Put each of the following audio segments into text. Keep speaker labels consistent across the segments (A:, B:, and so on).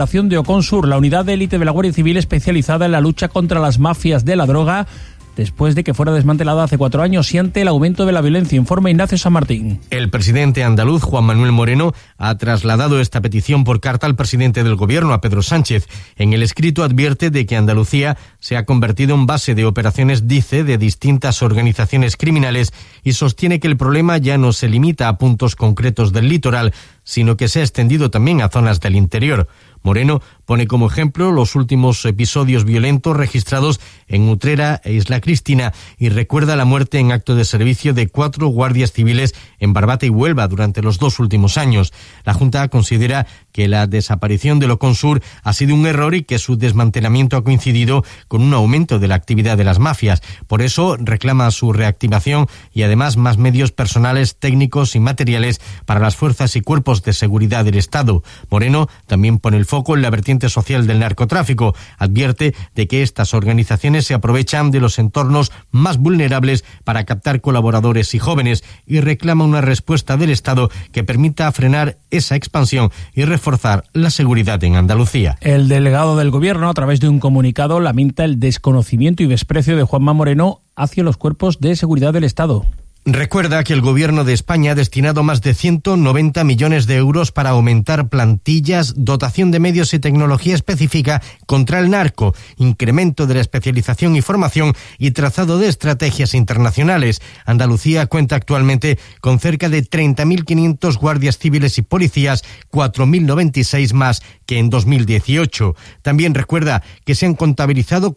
A: de Oconsur, la unidad de élite de la Guardia Civil especializada en la lucha contra las mafias de la droga, después de que fuera desmantelada hace 4 años y ante el aumento de la violencia, informa Ignacio San Martín.
B: El presidente andaluz, Juan Manuel Moreno, ha trasladado esta petición por carta al presidente del Gobierno, a Pedro Sánchez. En el escrito advierte de que Andalucía se ha convertido en base de operaciones, dice, de distintas organizaciones criminales y sostiene que el problema ya no se limita a puntos concretos del litoral, sino que se ha extendido también a zonas del interior. Moreno pone como ejemplo los últimos episodios violentos registrados en Utrera e Isla Cristina y recuerda la muerte en acto de servicio de 4 guardias civiles en Barbate y Huelva durante los 2 últimos años. La Junta considera que la desaparición del Oconsur ha sido un error y que su desmantelamiento ha coincidido con un aumento de la actividad de las mafias. Por eso reclama su reactivación y además más medios personales, técnicos y materiales para las fuerzas y cuerpos de seguridad del Estado. Moreno también pone el foco en la vertiente social del narcotráfico. Advierte de que estas organizaciones se aprovechan de los entornos más vulnerables para captar colaboradores y jóvenes y reclama una respuesta del Estado que permita frenar esa expansión y reforzar la seguridad en Andalucía.
A: El delegado del Gobierno, a través de un comunicado, lamenta el desconocimiento y desprecio de Juanma Moreno hacia los cuerpos de seguridad del Estado.
B: Recuerda que el Gobierno de España ha destinado más de 190 millones de euros para aumentar plantillas, dotación de medios y tecnología específica contra el narco, incremento de la especialización y formación y trazado de estrategias internacionales. Andalucía cuenta actualmente con cerca de 30.500 guardias civiles y policías, 4.096 más que en 2018. También recuerda que se han contabilizado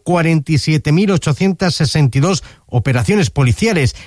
B: 47.862 operaciones policiales,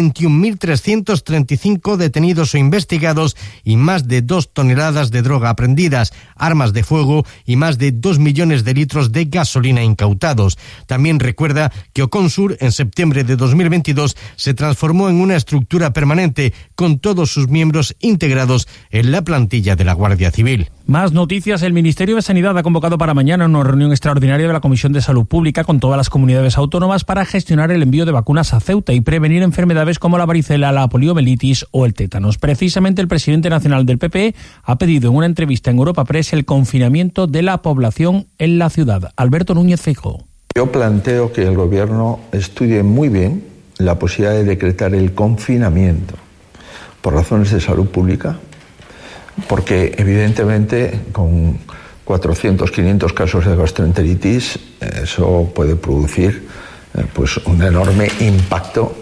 B: 31.335 detenidos o investigados y más de 2 toneladas de droga apreendidas, armas de fuego y más de 2 millones de litros de gasolina incautados. También recuerda que Oconsur en septiembre de 2022 se transformó en una estructura permanente con todos sus miembros integrados en la plantilla de la Guardia Civil.
A: Más noticias. El Ministerio de Sanidad ha convocado para mañana una reunión extraordinaria de la Comisión de Salud Pública con todas las comunidades autónomas para gestionar el envío de vacunas a Ceuta y prevenir enfermedades como la varicela, la poliomielitis o el tétanos. Precisamente el presidente nacional del PP ha pedido en una entrevista en Europa Press el confinamiento de la población en la ciudad. Alberto Núñez Feijóo.
C: Yo planteo que el Gobierno estudie muy bien la posibilidad de decretar el confinamiento por razones de salud pública, porque evidentemente con 400, 500 casos de gastroenteritis eso puede producir pues un enorme impacto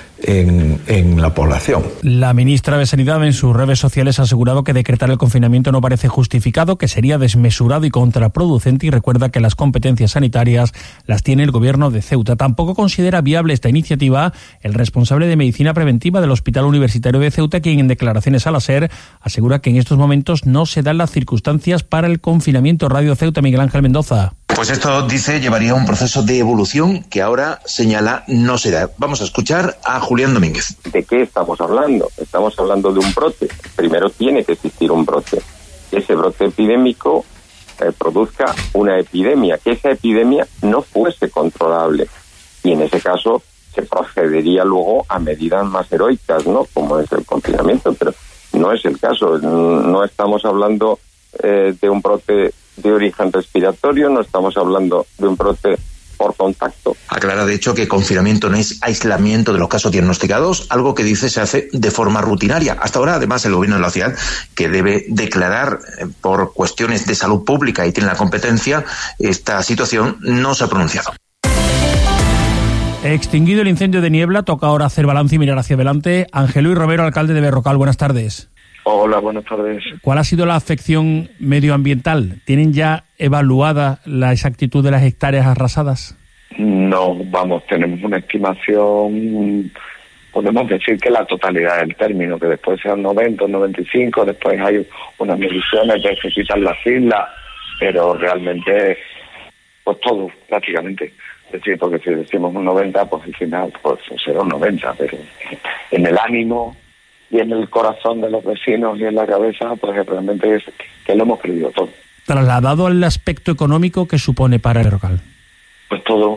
C: en la población.
A: La ministra de Sanidad en sus redes sociales ha asegurado que decretar el confinamiento no parece justificado, que sería desmesurado y contraproducente, y recuerda que las competencias sanitarias las tiene el Gobierno de Ceuta. Tampoco considera viable esta iniciativa el responsable de medicina preventiva del Hospital Universitario de Ceuta, quien en declaraciones a la SER asegura que en estos momentos no se dan las circunstancias para el confinamiento. Radio Ceuta, Miguel Ángel Mendoza.
D: Pues esto, dice, llevaría un proceso de evolución que ahora señala no se da. Vamos a escuchar a Julián Domínguez.
E: ¿De qué estamos hablando? Estamos hablando de un brote. Primero tiene que existir un brote. Que ese brote epidémico produzca una epidemia, que esa epidemia no fuese controlable. Y en ese caso se procedería luego a medidas más heroicas, ¿no? Como es el confinamiento, pero no es el caso. No estamos hablando de un brote de origen respiratorio, no estamos hablando de un brote por contacto.
D: Aclara, de hecho, que confinamiento no es aislamiento de los casos diagnosticados, algo que dice se hace de forma rutinaria. Hasta ahora, además, el Gobierno de la ciudad, que debe declarar por cuestiones de salud pública y tiene la competencia, esta situación no se ha pronunciado.
A: Extinguido el incendio de Niebla, toca ahora hacer balance y mirar hacia adelante. Ángel Luis Romero, alcalde de Berrocal, buenas tardes.
F: Hola, buenas tardes.
A: ¿Cuál ha sido la afección medioambiental? ¿Tienen ya evaluada la exactitud de las hectáreas arrasadas?
F: No, tenemos una estimación, podemos decir que la totalidad del término, que después sean 90 o 95, después hay unas mediciones de que quitan las islas, pero realmente, pues todo, prácticamente. Es decir, porque si decimos un 90, pues al final pues será un 90, pero en el ánimo y en el corazón de los vecinos y en la cabeza, pues realmente es que lo hemos perdido todo.
A: Trasladado al aspecto económico, ¿qué supone para el Berrocal?
F: Pues todo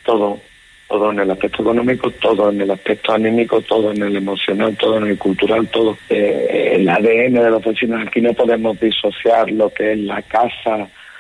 F: en el aspecto económico, todo en el aspecto anímico, todo en el emocional, todo en el cultural, todo. El ADN de los vecinos, aquí no podemos disociar lo que es la casa,